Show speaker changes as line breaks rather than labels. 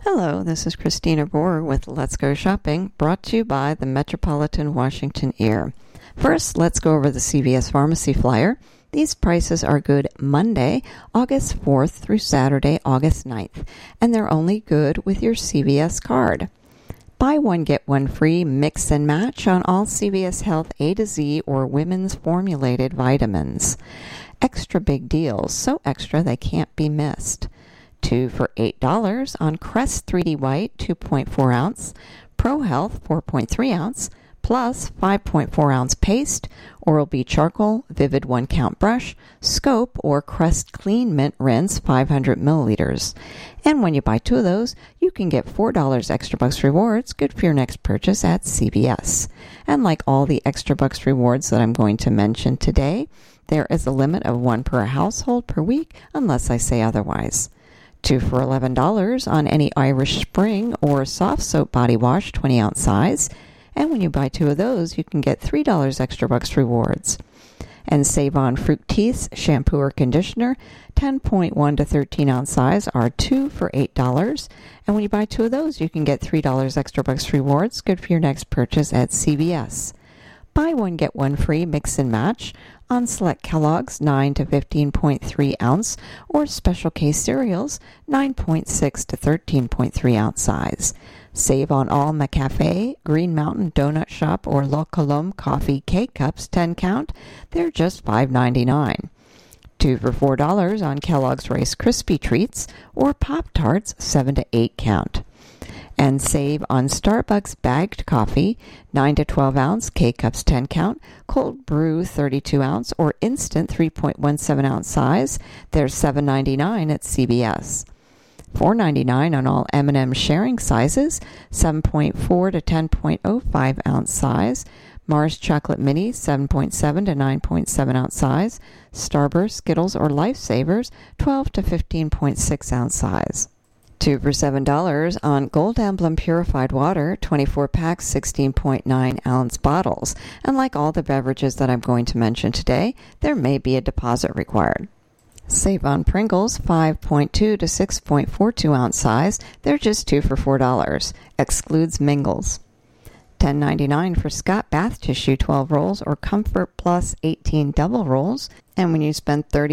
Hello, this is Christina Boer with Let's Go Shopping, brought to you by the Metropolitan Washington Ear. First, let's go over the CVS Pharmacy flyer. These prices are good Monday, August 4th through Saturday, August 9th, and they're only good with your CVS card. Buy one, get one free mix and match on all CVS Health A to Z or women's formulated vitamins. Extra big deals, so extra they can't be missed. 2 for $8 on Crest 3D White 2.4 ounce, Pro Health 4.3 ounce, plus 5.4 ounce paste, Oral-B Charcoal, Vivid 1 count brush, Scope or Crest Clean Mint Rinse 500 milliliters. And when you buy 2 of those, you can get $4 extra bucks rewards, good for your next purchase at CVS. And like all the extra bucks rewards that I'm going to mention today, there is a limit of 1 per household per week unless I say otherwise. 2 for $11 on any Irish Spring or Soft Soap Body Wash 20 ounce size. And when you buy 2 of those, you can get $3 extra bucks rewards. And save on Fructis shampoo or conditioner, 10.1 to 13 ounce size are 2 for $8. And when you buy 2 of those, you can get $3 extra bucks rewards, good for your next purchase at CVS. Buy one, get one free mix and match on select Kellogg's 9 to 15.3 ounce or Special K cereals 9.6 to 13.3 ounce size. Save on all McCafe, Green Mountain Donut Shop, or La Colombe coffee K-Cups 10 count. They're just $5.99. 2 for $4 on Kellogg's Rice Krispie Treats or Pop-Tarts 7 to 8 count. And save on Starbucks bagged coffee, 9 to 12 ounce, K-Cups 10 count, cold brew 32 ounce, or instant 3.17 ounce size. They're $7.99 at CVS. $4.99 on all M&M sharing sizes, 7.4 to 10.05 ounce size. Mars Chocolate Mini, 7.7 to 9.7 ounce size. Starburst, Skittles, or Lifesavers, 12 to 15.6 ounce size. 2 for $7 on Gold Emblem Purified Water, 24 packs, 16.9 ounce bottles. And like all the beverages that I'm going to mention today, there may be a deposit required. Save on Pringles, 5.2 to 6.42 ounce size. They're just 2 for $4. Excludes Mingles. $10.99 for Scott Bath Tissue 12 rolls or Comfort Plus 18 double rolls. And when you spend $30